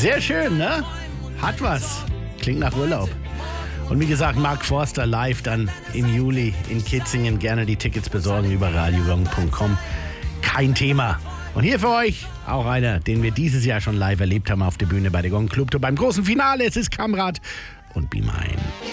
Sehr schön, ne? Hat was. Klingt nach Urlaub. Und wie gesagt, Mark Forster live dann im Juli in Kitzingen. Gerne die Tickets besorgen über radiogong.com. Kein Thema. Und hier für euch auch einer, den wir dieses Jahr schon live erlebt haben auf der Bühne bei der Gong Club Tour beim großen Finale. Es ist Kamrat und Be Mine.